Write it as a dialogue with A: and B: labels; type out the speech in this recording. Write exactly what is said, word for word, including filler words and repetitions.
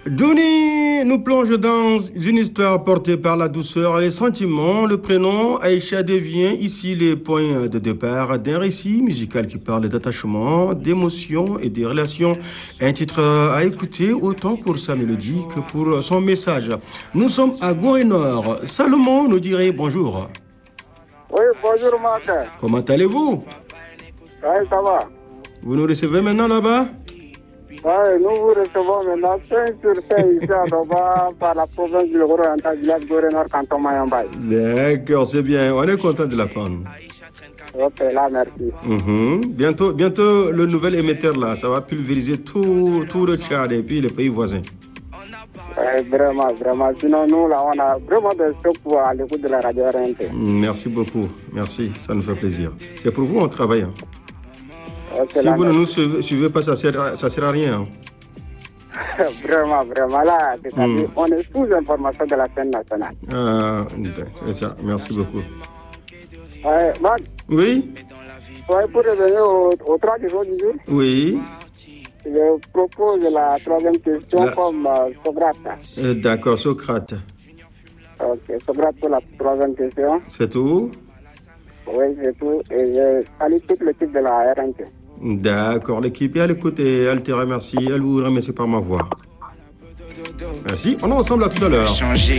A: Douni nous plonge dans une histoire portée par la douceur et les sentiments. Le prénom Aïcha devient ici les points de départ d'un récit musical qui parle d'attachement, d'émotion et des relations. Un titre à écouter autant pour sa mélodie que pour son message. Nous sommes à Gorée Nord. Salomon nous dirait bonjour.
B: Oui, bonjour Marc.
A: Comment allez-vous?
B: Oui, ça va.
A: Vous nous recevez maintenant là-bas?
B: Oui, nous vous recevons maintenant cinq sur cinq ici à Doba par la province du Goro-Anta, village Gorée Nord, canton Mayambay.
A: D'accord, c'est bien. On est content de l'apprendre.
B: Ok, là, merci.
A: Mmh. Bientôt, bientôt, le nouvel émetteur là, ça va pulvériser tout, tout le Tchad et puis les pays voisins.
B: Oui, vraiment, vraiment. Sinon, nous, là, on a vraiment des choses pour à l'écoute de la radio R N T.
A: Merci beaucoup. Merci, ça nous fait plaisir. C'est pour vous, on travaille. Hein.
B: Okay,
A: si
B: là,
A: vous
B: merci.
A: ne nous suivez, suivez pas, ça ne sert, ça sert à rien. Hein.
B: Vraiment, vraiment. Là,
A: Mm.
B: on est sous information de la scène nationale.
A: Ah, c'est ça. Merci beaucoup.
B: Ouais, Marc,
A: Oui?
B: ouais, pour revenir aux, aux trois questions du jour,
A: Oui.
B: je propose la troisième question
A: La-
B: comme euh, Socrate.
A: Euh, D'accord, Socrate.
B: Ok, Socrate pour la troisième question.
A: C'est tout?
B: Oui, c'est tout. Et je salue toute l'équipe de la R N T.
A: D'accord, l'équipe est à l'écoute et elle te remercie. Elle vous remercie par ma voix. Merci. On est ensemble à tout à l'heure.